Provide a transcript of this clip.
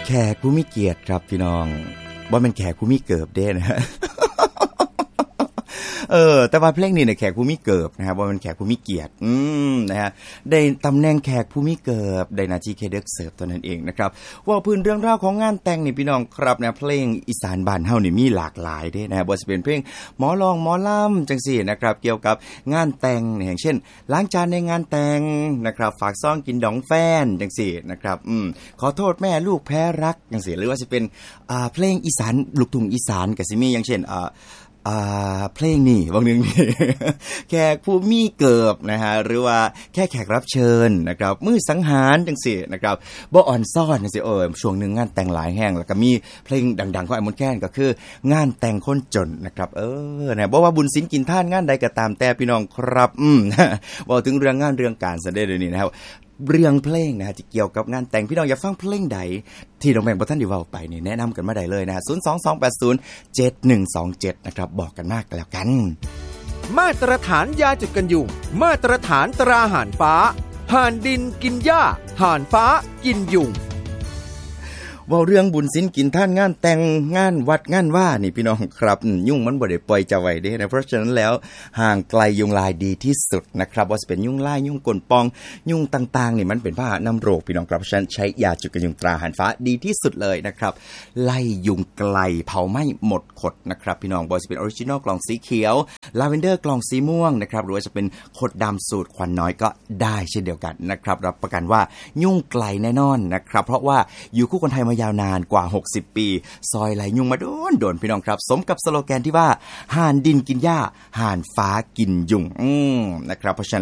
แขกผู้มีเกียรติครับพี่น้องบ่แม่นแขกผู้มีเกิบเด้นะฮะ แต่ว่าเพลงนี้เนี่ยแขกผู้มีเกิบนะครับว่ามันแขกผู้มีเกียรตินะฮะได้ตำแหน่งแขกผู้มีเกิบได้หน้าที่แค่เด็กเสิร์ฟตัวนั้นเองนะครับว่าพื้นเรื่องราวของงานแต่งนี่พี่น้องครับนะเพลงอีสานบ้านเฮานี่มีหลากหลายเด้นะครับบ่ว่าจะเป็นเพลงหมอลองหมอลำจังซี่นะครับเกี่ยวกับงานแต่งอย่างเช่นล้างจานในงานแต่งนะครับฝากซ่องกินดองแฟนจังซี่นะครับขอโทษแม่ลูกแพ้รักจังซี่หรือว่าสิเป็นเพลงอีสานลูกทุ่งอีสานก็สิมีอย่างเช่นเพลงนี่บางนึงนี่ แขกผู้มีเกิบนะฮะหรือว่าแค่แขกรับเชิญนะครับมื้อสังหารจังซี่นะครับบ่อ่อนซ่อนจังซี่ช่วงนึงงานแต่งหลายแห้งแล้วก็มีเพลงดังๆของไอ้มนต์แค้นก็คืองานแต่งคนจนนะครับนะบ่ว่าบุญศีลกินทานงานใดก็ตามแต่พี่น้องครับเว้าถึงเรื่องงานเรื่องการซะได้เดี๋ยวนี้นะครับเรื่องเพลงนะฮะที่เกี่ยวกับงานแต่งพี่น้องอยากฟังเพลงใดที่น้องแบงค์บ่ทันได้เว้าไปนี่แนะนำกันมาได้เลยนะฮะ022807127นะครับบอกกันมากกันแล้วกันมาตรฐานยาจุดกันยุงมาตรฐานตราห่านฟ้าห่านดินกินหญ้าห่านฟ้ากินยุงเว้าเรื่องบุญศีลกินท่านงานแต่งงานวัดงานว่านี่พี่น้องครับยุ่งมันบ่ได้ปล่อยจะไว้เด้นะเพราะฉะนั้นแล้วห่างไกลยุงลายดีที่สุดนะครับว่าจะเป็นยุงลายยุงกลปองยุงต่างๆนี่มันเป็นพาหะนำโรคพี่น้องครับเพราะฉะนั้นใช้ยาจุดกันยุงตราห่านฟ้าดีที่สุดเลยนะครับไล่ยุงไกลเผาไหม้หมดขดนะครับพี่น้องบ่ว่าจะเป็นออริจินัลกล่องสีเขียวลาเวนเดอร์กล่องสีม่วงนะครับหรือว่าจะเป็นขดดำสูตรควันน้อยก็ได้เช่นเดียวกันนะครับรับประกันว่ายุ่งไกลแน่นอนนะครับเพราะว่าอยู่คู่คนไทยมายาวนานกว่า60ปีซอยไหลยุงมาโดนพี่น้องครับสมกับสโลแกนที่ว่าห่านดินกินหญ้าห่านฟ้ากินยุงนะครับเพราะฉะนั้น